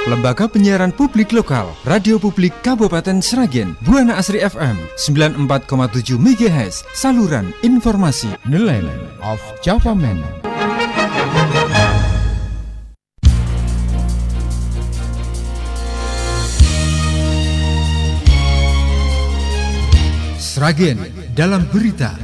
Lembaga Penyiaran Publik Lokal, Radio Publik Kabupaten Sragen, Buana Asri FM 94,7 MHz, saluran informasi. The Land of Java Man. Sragen dalam berita.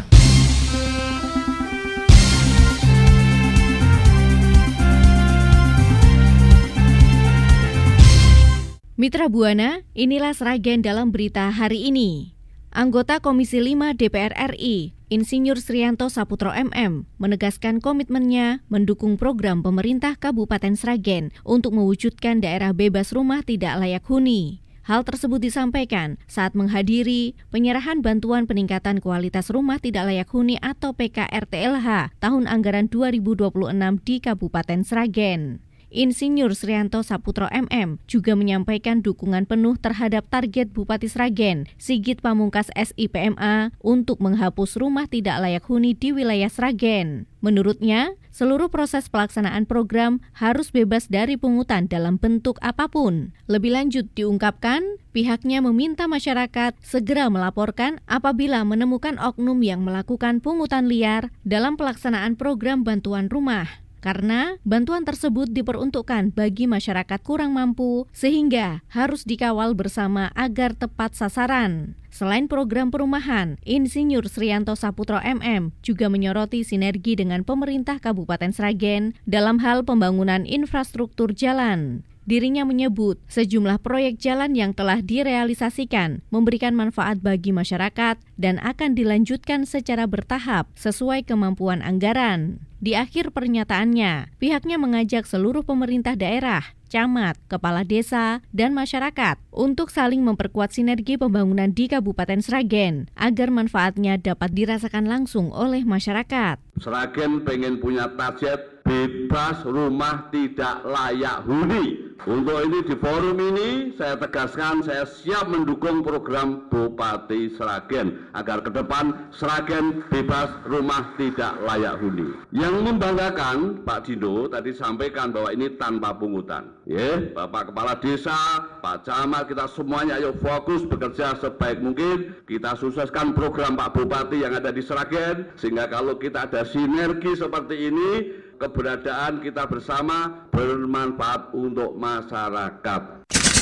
Mitra Buana, inilah Sragen dalam berita hari ini. Anggota Komisi 5 DPR RI, Insinyur Srianto Saputro MM, menegaskan komitmennya mendukung program pemerintah Kabupaten Sragen untuk mewujudkan daerah bebas rumah tidak layak huni. Hal tersebut disampaikan saat menghadiri penyerahan bantuan peningkatan kualitas rumah tidak layak huni atau PKRTLH tahun anggaran 2026 di Kabupaten Sragen. Insinyur Srianto Saputro MM juga menyampaikan dukungan penuh terhadap target Bupati Sragen, Sigit Pamungkas SIPMA, untuk menghapus rumah tidak layak huni di wilayah Sragen. Menurutnya, seluruh proses pelaksanaan program harus bebas dari pungutan dalam bentuk apapun. Lebih lanjut diungkapkan, pihaknya meminta masyarakat segera melaporkan apabila menemukan oknum yang melakukan pungutan liar dalam pelaksanaan program bantuan rumah. Karena bantuan tersebut diperuntukkan bagi masyarakat kurang mampu sehingga harus dikawal bersama agar tepat sasaran. Selain program perumahan, Insinyur Srianto Saputro MM juga menyoroti sinergi dengan pemerintah Kabupaten Sragen dalam hal pembangunan infrastruktur jalan. Dirinya menyebut sejumlah proyek jalan yang telah direalisasikan memberikan manfaat bagi masyarakat dan akan dilanjutkan secara bertahap sesuai kemampuan anggaran. Di akhir pernyataannya, pihaknya mengajak seluruh pemerintah daerah, camat, kepala desa, dan masyarakat untuk saling memperkuat sinergi pembangunan di Kabupaten Sragen agar manfaatnya dapat dirasakan langsung oleh masyarakat. Sragen pengen punya target bebas rumah tidak layak huni. Untuk ini di forum ini saya tegaskan saya siap mendukung program Bupati Sragen agar ke depan Sragen bebas rumah tidak layak huni. Yang membanggakan Pak Dindo tadi sampaikan bahwa ini tanpa pungutan. Ya, Bapak Kepala Desa, Pak Camat, kita semuanya ayo fokus bekerja sebaik mungkin. Kita sukseskan program Pak Bupati yang ada di Sragen sehingga kalau kita ada sinergi seperti ini, keberadaan kita bersama bermanfaat untuk masyarakat.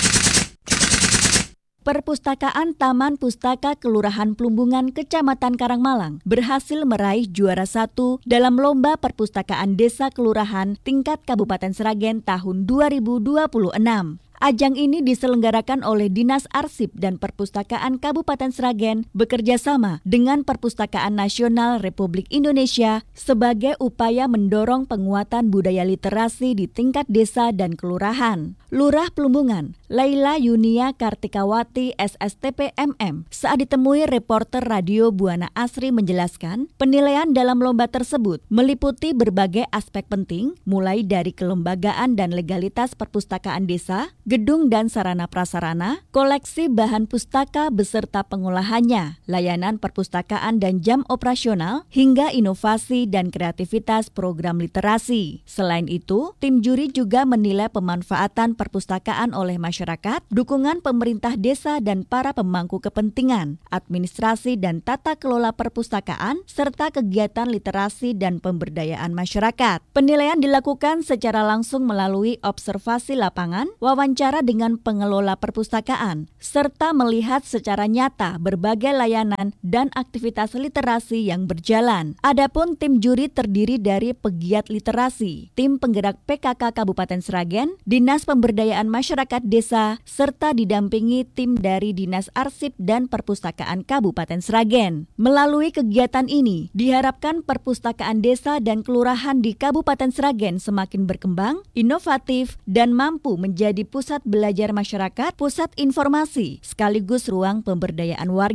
Perpustakaan Taman Pustaka Kelurahan Plumbungan, Kecamatan Karangmalang berhasil meraih juara 1 dalam Lomba Perpustakaan Desa Kelurahan tingkat Kabupaten Sragen tahun 2026. Ajang ini diselenggarakan oleh Dinas Arsip dan Perpustakaan Kabupaten Sragen bekerjasama dengan Perpustakaan Nasional Republik Indonesia sebagai upaya mendorong penguatan budaya literasi di tingkat desa dan kelurahan. Lurah Plumbungan, Laila Yunia Kartikawati SSTP MM, saat ditemui reporter radio Buana Asri menjelaskan, penilaian dalam lomba tersebut meliputi berbagai aspek penting, mulai dari kelembagaan dan legalitas perpustakaan desa, gedung dan sarana prasarana, koleksi bahan pustaka beserta pengolahannya, layanan perpustakaan dan jam operasional, hingga inovasi dan kreativitas program literasi. Selain itu, tim juri juga menilai pemanfaatan perpustakaan oleh masyarakat, dukungan pemerintah desa dan para pemangku kepentingan, administrasi dan tata kelola perpustakaan, serta kegiatan literasi dan pemberdayaan masyarakat. Penilaian dilakukan secara langsung melalui observasi lapangan, wawancara dengan pengelola perpustakaan, serta melihat secara nyata berbagai layanan dan aktivitas literasi yang berjalan. Adapun tim juri terdiri dari pegiat literasi, tim penggerak PKK Kabupaten Sragen, Dinas Pemberdayaan Masyarakat Desa, serta didampingi tim dari Dinas Arsip dan Perpustakaan Kabupaten Sragen. Melalui kegiatan ini, diharapkan perpustakaan desa dan kelurahan di Kabupaten Sragen semakin berkembang, inovatif, dan mampu menjadi pusat belajar masyarakat, pusat informasi, sekaligus ruang pemberdayaan warga.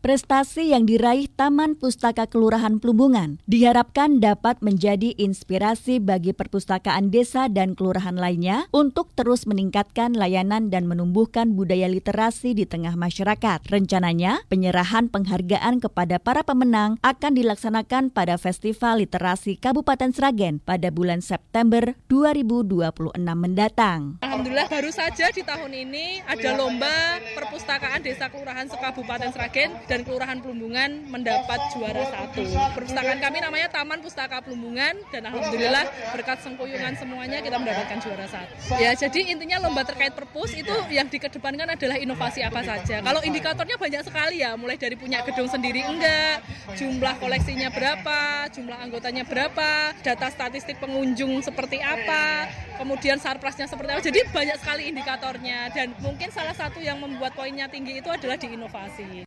Prestasi yang diraih Taman Pustaka Kelurahan Plumbungan diharapkan dapat menjadi inspirasi bagi perpustakaan desa dan kelurahan lainnya untuk terus meningkatkan layanan dan menumbuhkan budaya literasi di tengah masyarakat. Rencananya, penyerahan penghargaan kepada para pemenang akan dilaksanakan pada Festival Literasi Kabupaten Sragen pada bulan September 2026 mendatang. Alhamdulillah baru saja di tahun ini ada lomba perpustakaan desa kelurahan se-Kabupaten Sragen dan Kelurahan Plumbungan mendapat juara 1. Perpustakaan kami namanya Taman Pustaka Plumbungan dan alhamdulillah berkat sengkuyungan semuanya kita mendapatkan juara 1. Ya, jadi intinya lomba terkait perpus itu yang dikedepankan adalah inovasi apa saja. Kalau indikatornya banyak sekali ya, mulai dari punya gedung sendiri enggak, jumlah koleksinya berapa, jumlah anggotanya berapa, data statistik pengunjung seperti apa, kemudian sarplasnya seperti apa. Jadi banyak sekali indikatornya dan mungkin salah satu yang membuat poinnya tinggi itu adalah di inovasi.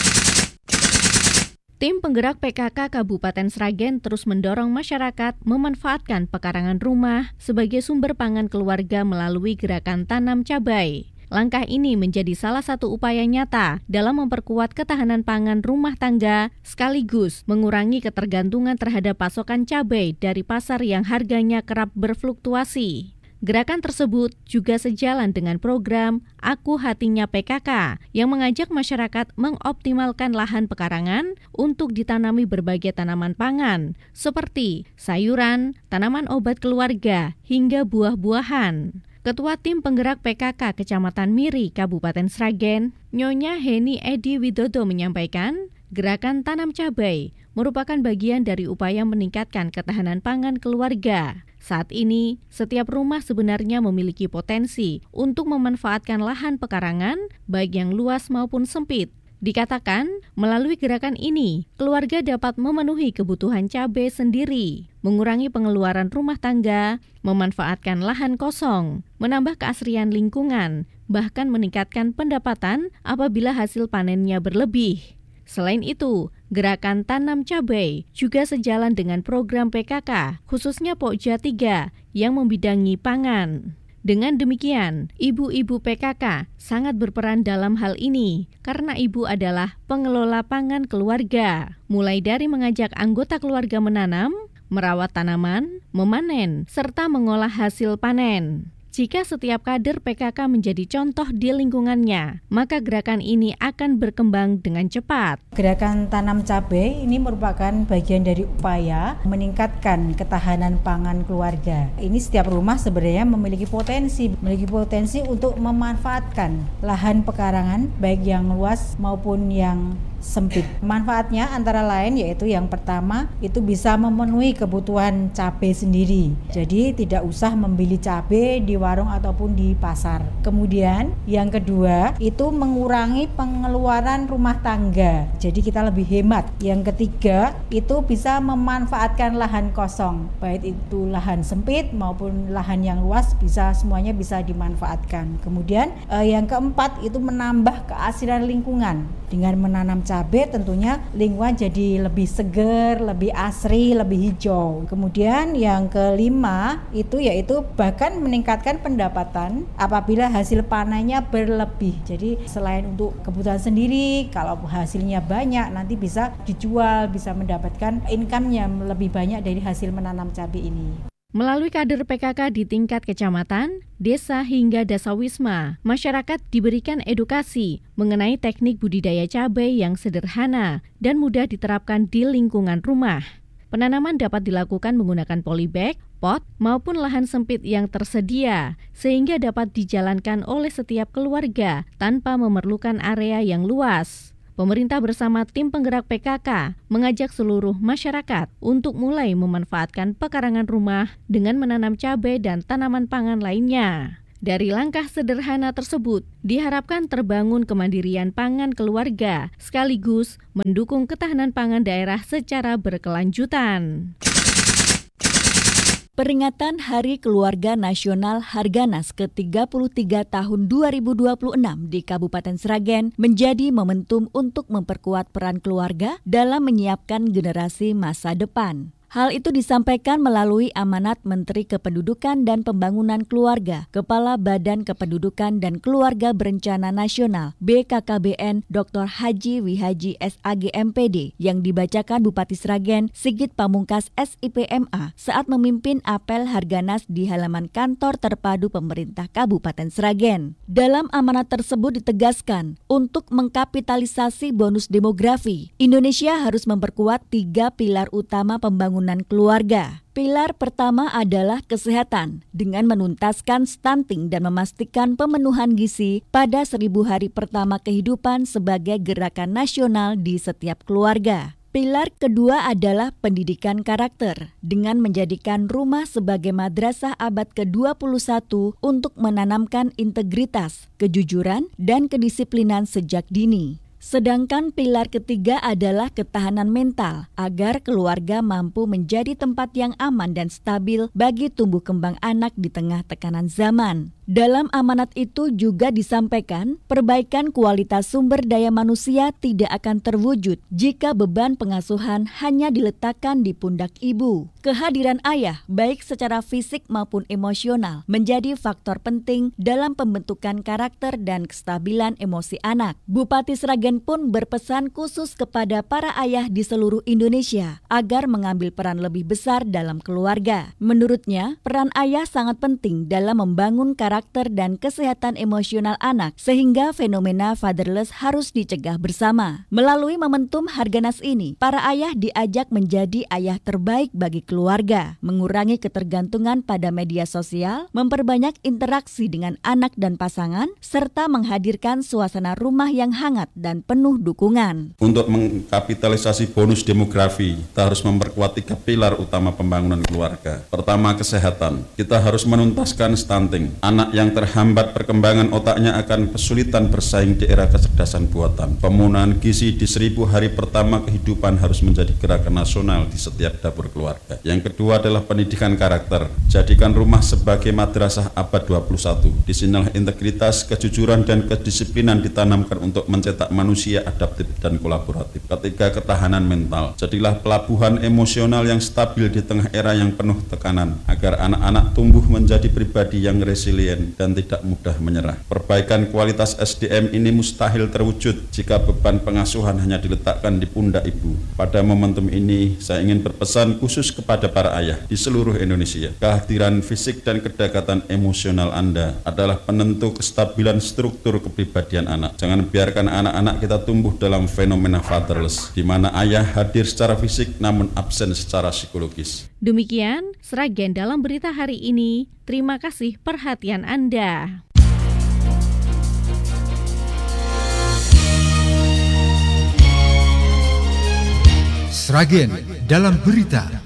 Tim penggerak PKK Kabupaten Sragen terus mendorong masyarakat memanfaatkan pekarangan rumah sebagai sumber pangan keluarga melalui gerakan tanam cabai. Langkah ini menjadi salah satu upaya nyata dalam memperkuat ketahanan pangan rumah tangga sekaligus mengurangi ketergantungan terhadap pasokan cabai dari pasar yang harganya kerap berfluktuasi. Gerakan tersebut juga sejalan dengan program Aku Hatinya PKK yang mengajak masyarakat mengoptimalkan lahan pekarangan untuk ditanami berbagai tanaman pangan seperti sayuran, tanaman obat keluarga, hingga buah-buahan. Ketua Tim Penggerak PKK Kecamatan Miri, Kabupaten Sragen, Nyonya Heni Edi Widodo menyampaikan, gerakan tanam cabai merupakan bagian dari upaya meningkatkan ketahanan pangan keluarga. Saat ini, setiap rumah sebenarnya memiliki potensi untuk memanfaatkan lahan pekarangan, baik yang luas maupun sempit. Dikatakan, melalui gerakan ini, keluarga dapat memenuhi kebutuhan cabai sendiri, mengurangi pengeluaran rumah tangga, memanfaatkan lahan kosong, menambah keasrian lingkungan, bahkan meningkatkan pendapatan apabila hasil panennya berlebih. Selain itu, gerakan tanam cabai juga sejalan dengan program PKK, khususnya Pokja 3 yang membidangi pangan. Dengan demikian, ibu-ibu PKK sangat berperan dalam hal ini karena ibu adalah pengelola pangan keluarga, mulai dari mengajak anggota keluarga menanam, merawat tanaman, memanen, serta mengolah hasil panen. Jika setiap kader PKK menjadi contoh di lingkungannya, maka gerakan ini akan berkembang dengan cepat. Gerakan tanam cabai ini merupakan bagian dari upaya meningkatkan ketahanan pangan keluarga. Ini setiap rumah sebenarnya memiliki potensi untuk memanfaatkan lahan pekarangan, baik yang luas maupun yang sempit. Manfaatnya antara lain yaitu yang pertama itu bisa memenuhi kebutuhan cabai sendiri. Jadi tidak usah membeli cabai di warung ataupun di pasar. Kemudian yang kedua itu mengurangi pengeluaran rumah tangga. Jadi kita lebih hemat. Yang ketiga itu bisa memanfaatkan lahan kosong. Baik itu lahan sempit maupun lahan yang luas semuanya bisa dimanfaatkan. Kemudian yang keempat itu menambah keasrian lingkungan. Dengan menanam cabai tentunya lingkungan jadi lebih segar, lebih asri, lebih hijau. Kemudian yang kelima itu yaitu bahkan meningkatkan pendapatan apabila hasil panennya berlebih. Jadi selain untuk kebutuhan sendiri, kalau hasilnya banyak nanti bisa dijual, bisa mendapatkan income yang lebih banyak dari hasil menanam cabai ini. Melalui kader PKK di tingkat kecamatan, desa hingga dasawisma, masyarakat diberikan edukasi mengenai teknik budidaya cabai yang sederhana dan mudah diterapkan di lingkungan rumah. Penanaman dapat dilakukan menggunakan polybag, pot, maupun lahan sempit yang tersedia, sehingga dapat dijalankan oleh setiap keluarga tanpa memerlukan area yang luas. Pemerintah bersama tim penggerak PKK mengajak seluruh masyarakat untuk mulai memanfaatkan pekarangan rumah dengan menanam cabai dan tanaman pangan lainnya. Dari langkah sederhana tersebut, diharapkan terbangun kemandirian pangan keluarga, sekaligus mendukung ketahanan pangan daerah secara berkelanjutan. Peringatan Hari Keluarga Nasional Harganas ke-33 tahun 2026 di Kabupaten Sragen menjadi momentum untuk memperkuat peran keluarga dalam menyiapkan generasi masa depan. Hal itu disampaikan melalui amanat Menteri Kependudukan dan Pembangunan Keluarga, Kepala Badan Kependudukan dan Keluarga Berencana Nasional BKKBN Dr. Haji Wihaji SAG MPD yang dibacakan Bupati Sragen Sigit Pamungkas SIPMA saat memimpin apel Harganas di halaman kantor terpadu pemerintah Kabupaten Sragen. Dalam amanat tersebut ditegaskan, untuk mengkapitalisasi bonus demografi, Indonesia harus memperkuat 3 pilar utama pembangunan keluarga. Pilar pertama adalah kesehatan, dengan menuntaskan stunting dan memastikan pemenuhan gizi pada 1000 hari pertama kehidupan sebagai gerakan nasional di setiap keluarga. Pilar kedua adalah pendidikan karakter, dengan menjadikan rumah sebagai madrasah abad ke-21 untuk menanamkan integritas, kejujuran, dan kedisiplinan sejak dini. Sedangkan pilar ketiga adalah ketahanan mental, agar keluarga mampu menjadi tempat yang aman dan stabil bagi tumbuh kembang anak di tengah tekanan zaman. Dalam amanat itu juga disampaikan, perbaikan kualitas sumber daya manusia tidak akan terwujud jika beban pengasuhan hanya diletakkan di pundak ibu. Kehadiran ayah, baik secara fisik maupun emosional, menjadi faktor penting dalam pembentukan karakter dan kestabilan emosi anak. Bupati Sragen pun berpesan khusus kepada para ayah di seluruh Indonesia agar mengambil peran lebih besar dalam keluarga. Menurutnya, peran ayah sangat penting dalam membangun karakter dan kesehatan emosional anak, sehingga fenomena fatherless harus dicegah bersama. Melalui momentum Harganas ini, para ayah diajak menjadi ayah terbaik bagi keluarga, mengurangi ketergantungan pada media sosial, memperbanyak interaksi dengan anak dan pasangan, serta menghadirkan suasana rumah yang hangat dan penuh dukungan. Untuk mengkapitalisasi bonus demografi, kita harus memperkuat 3 pilar utama pembangunan keluarga. Pertama, kesehatan. Kita harus menuntaskan stunting. Anak yang terhambat perkembangan otaknya akan kesulitan bersaing di era kecerdasan buatan. Pemenuhan gizi di 1000 hari pertama kehidupan harus menjadi gerakan nasional di setiap dapur keluarga. Yang kedua adalah pendidikan karakter. Jadikan rumah sebagai madrasah abad 21. Di sinilah integritas, kejujuran, dan kedisiplinan ditanamkan untuk mencetak manusia adaptif dan kolaboratif. Ketiga, ketahanan mental. Jadilah pelabuhan emosional yang stabil di tengah era yang penuh tekanan, agar anak-anak tumbuh menjadi pribadi yang resilient dan tidak mudah menyerah. Perbaikan kualitas SDM ini mustahil terwujud jika beban pengasuhan hanya diletakkan di pundak ibu. Pada momentum ini, saya ingin berpesan khusus kepada para ayah di seluruh Indonesia. Kehadiran fisik dan kedekatan emosional Anda adalah penentu kestabilan struktur kepribadian anak. Jangan biarkan anak-anak kita tumbuh dalam fenomena fatherless, di mana ayah hadir secara fisik namun absen secara psikologis. Demikian Sragen dalam berita hari ini. Terima kasih perhatian Anda. Sragen dalam berita.